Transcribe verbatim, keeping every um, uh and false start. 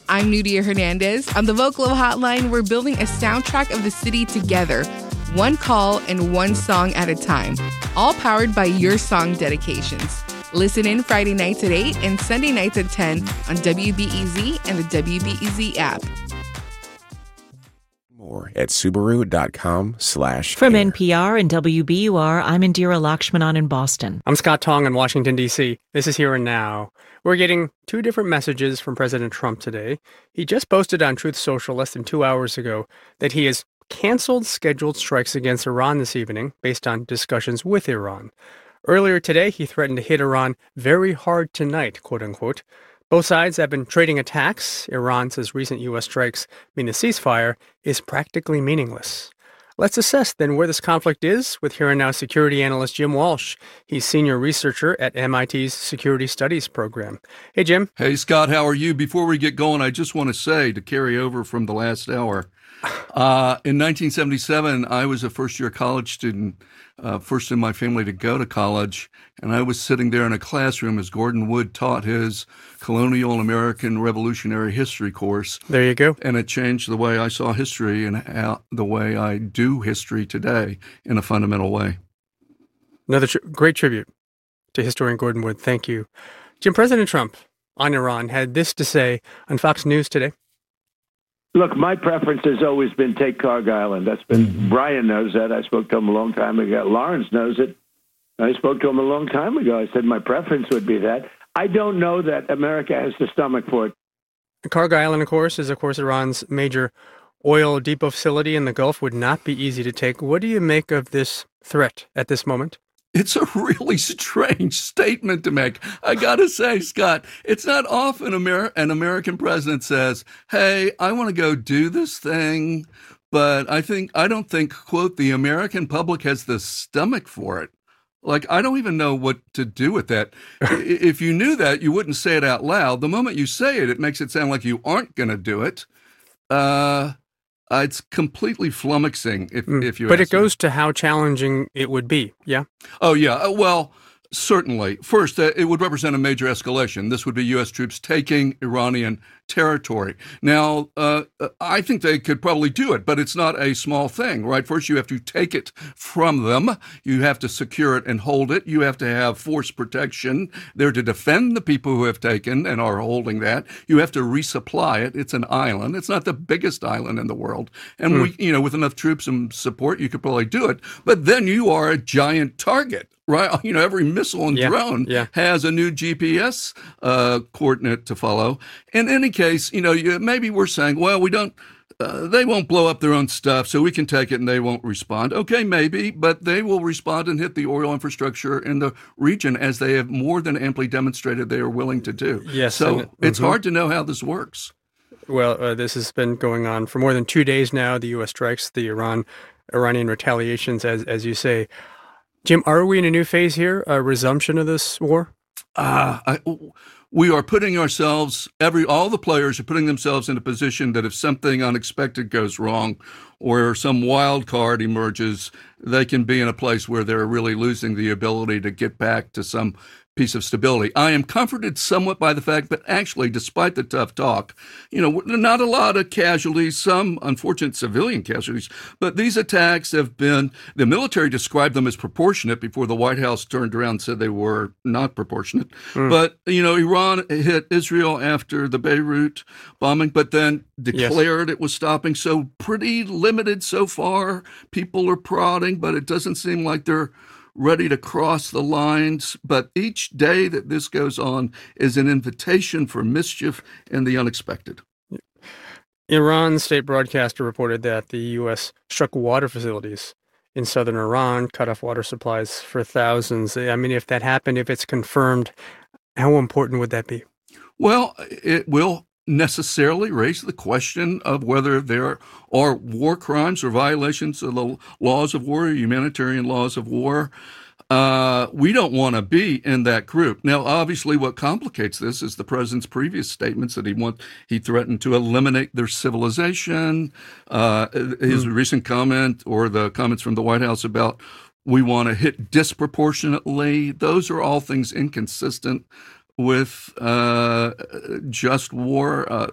I'm Nudia Hernandez. On the Vocalo Hotline, we're building a soundtrack of the city together, one call and one song at a time, all powered by your song dedications. Listen in Friday nights at eight and Sunday nights at ten on W B E Z and the W B E Z app. More at Subaru.com slash From N P R and W B U R, I'm Indira Lakshmanan in Boston. I'm Scott Tong in Washington, D C. This is Here and Now. We're getting two different messages from President Trump today. He just posted on Truth Social less than two hours ago that he has canceled scheduled strikes against Iran this evening based on discussions with Iran. Earlier today, he threatened to hit Iran very hard tonight, quote unquote. Both sides have been trading attacks. Iran says recent U S strikes mean the ceasefire is practically meaningless. Let's assess then where this conflict is with Here and Now security analyst Jim Walsh. He's senior researcher at M I T's Security Studies program. Hey, Jim. Hey, Scott, how are you? Before we get going, I just want to say, to carry over from the last hour, uh, in nineteen seventy-seven, I was a first-year college student, uh, first in my family to go to college, and I was sitting there in a classroom as Gordon Wood taught his colonial American Revolutionary History course. There you go. And it changed the way I saw history and how, the way I do history today in a fundamental way. Another tr- great tribute to historian Gordon Wood. Thank you. Jim, President Trump on Iran had this to say on Fox News today. Look, my preference has always been take Cargill, and that's been, Mm-hmm. Brian knows that. I spoke to him a long time ago. Lawrence knows it. I spoke to him a long time ago. I said my preference would be that. I don't know that America has the stomach for it. Cargill Island, of course, is, of course, Iran's major oil depot facility in the Gulf. Would not be easy to take. What do you make of this threat at this moment? It's a really strange statement to make. I got to say, Scott, it's not often Amer- an American president says, hey, I want to go do this thing, but I think I don't think, quote, the American public has the stomach for it. Like, I don't even know what to do with that. If you knew that, you wouldn't say it out loud. The moment you say it, it makes it sound like you aren't going to do it. Uh, uh, it's completely flummoxing, if, Mm. if you But ask it goes me. to how challenging it would be, yeah? Oh, yeah. Uh, Well, certainly. First, uh, it would represent a major escalation. This would be U S troops taking Iranian territory. Now, uh, I think they could probably do it, but it's not a small thing, right? First, you have to take it from them. You have to secure it and hold it. You have to have force protection there to defend the people who have taken and are holding that. You have to resupply it. It's an island. It's not the biggest island in the world. And, mm. we, you know, with enough troops and support, you could probably do it. But then you are a giant target. Right, you know, every missile and yeah, drone yeah. has a new G P S uh, coordinate to follow. In any case, you know, you, maybe we're saying, well, we don't, uh, they won't blow up their own stuff, so we can take it and they won't respond. Okay, maybe, but they will respond and hit the oil infrastructure in the region, as they have more than amply demonstrated they are willing to do. Yes, so and, it's mm-hmm. hard to know how this works. Well, uh, this has been going on for more than two days now. The U S strikes, the Iran Iranian retaliations, as as you say. Jim, are we in a new phase here, a resumption of this war? Uh, I, we are putting ourselves, every all the players are putting themselves in a position that if something unexpected goes wrong or some wild card emerges, they can be in a place where they're really losing the ability to get back to some piece of stability. I am comforted somewhat by the fact that actually, despite the tough talk, you know, not a lot of casualties, some unfortunate civilian casualties, but these attacks have been, the military described them as proportionate before the White House turned around and said they were not proportionate. Mm. But, you know, Iran hit Israel after the Beirut bombing, but then declared yes. it was stopping. So pretty limited so far. People are prodding, but it doesn't seem like they're ready to cross the lines. But each day that this goes on is an invitation for mischief and the unexpected. Iran's state broadcaster reported that the U S struck water facilities in southern Iran, cut off water supplies for thousands. I mean, if that happened, if it's confirmed, how important would that be? Well, it will necessarily raise the question of whether there are war crimes or violations of the laws of war, humanitarian laws of war. Uh, we don't want to be in that group. Now, obviously, what complicates this is the president's previous statements that he want he threatened to eliminate their civilization. Uh, his mm. recent comment or the comments from the White House about we want to hit disproportionately. Those are all things inconsistent with uh, just war. Uh,